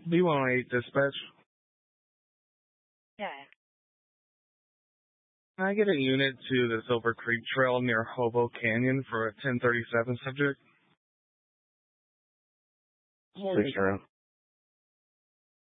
B108 dispatch. Yeah. Can I get a unit to the Silver Creek Trail near Hobo Canyon for a 1037 subject? Sure.